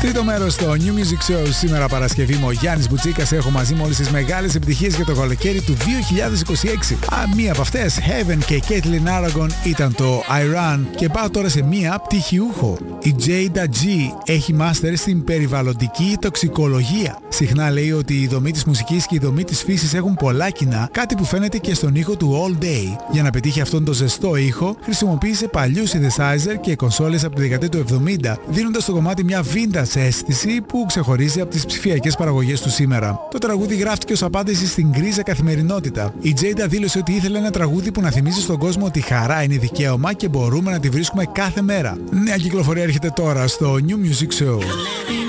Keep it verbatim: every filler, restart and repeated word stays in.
Τρίτο μέρος στο New Music Show. Σήμερα Παρασκευή είμαι ο Γιάννης Μπουτσίκας. Έχω μαζί μου όλες τις μεγάλες επιτυχίες για το καλοκαίρι του δύο χιλιάδες είκοσι έξι. Α, μία από αυτές, Heaven και Caitlin Aragon, ήταν το Iran. Και πάω τώρα σε μία πτυχιούχο. Η Jada G έχει μάστερ στην περιβαλλοντική τοξικολογία. Συχνά λέει ότι η δομή της μουσικής και η δομή της φύσης έχουν πολλά κοινά, κάτι που φαίνεται και στον ήχο του All Day. Για να πετύχει αυτόν τον ζεστό ήχο, χρησιμοποίησε παλιούς synthesizer και κονσόλες από τη δεκαετία του εβδομήντα, δίνοντας στο κομμάτι μια vintage αίσθηση που ξεχωρίζει από τις ψηφιακές παραγωγές του σήμερα. Το τραγούδι γράφτηκε ως απάντηση στην γκρίζα καθημερινότητα. Η Jada δήλωσε ότι ήθελε ένα τραγούδι που να θυμίζει στον κόσμο ότι η χαρά είναι δικαίωμα και μπορούμε να τη βρίσκουμε κάθε μέρα. Νέα κυκλοφορία έρχεται τώρα στο New Music Show.